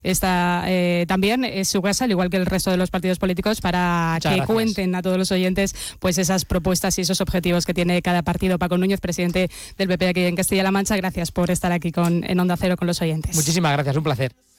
Esta también es su casa, al igual que el resto de los partidos políticos, para que cuenten a todos los oyentes pues esas propuestas y esos objetivos que tiene cada partido. Paco Núñez, presidente del PP aquí en Castilla-La Mancha, gracias por estar aquí en Onda Cero con los oyentes. Muchísimas gracias, un placer.